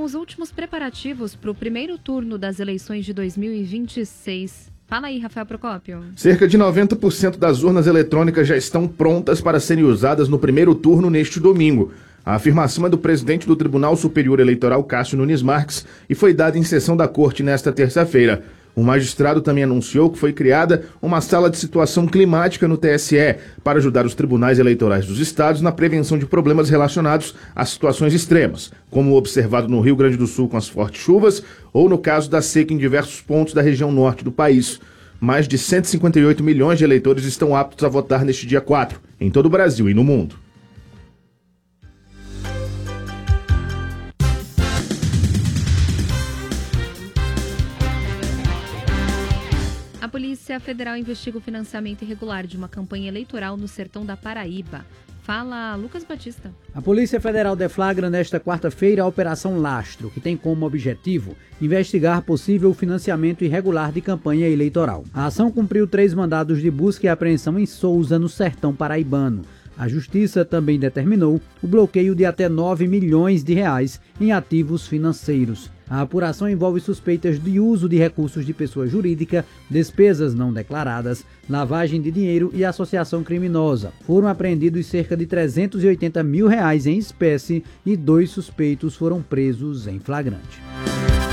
são os últimos preparativos para o primeiro turno das eleições de 2026? Fala aí, Rafael Procópio. Cerca de 90% das urnas eletrônicas já estão prontas para serem usadas no primeiro turno neste domingo. A afirmação é do presidente do Tribunal Superior Eleitoral, Cássio Nunes Marques, e foi dada em sessão da Corte nesta terça-feira. O magistrado também anunciou que foi criada uma sala de situação climática no TSE para ajudar os tribunais eleitorais dos estados na prevenção de problemas relacionados a situações extremas, como observado no Rio Grande do Sul com as fortes chuvas ou no caso da seca em diversos pontos da região norte do país. Mais de 158 milhões de eleitores estão aptos a votar neste dia 4, em todo o Brasil e no mundo. A Polícia Federal investiga o financiamento irregular de uma campanha eleitoral no sertão da Paraíba. Fala, Lucas Batista. A Polícia Federal deflagra nesta quarta-feira a Operação Lastro, que tem como objetivo investigar possível financiamento irregular de campanha eleitoral. A ação cumpriu 3 mandados de busca e apreensão em Souza, no sertão paraibano. A Justiça também determinou o bloqueio de até 9 milhões de reais em ativos financeiros. A apuração envolve suspeitas de uso de recursos de pessoa jurídica, despesas não declaradas, lavagem de dinheiro e associação criminosa. Foram apreendidos cerca de 380 mil reais em espécie e 2 suspeitos foram presos em flagrante.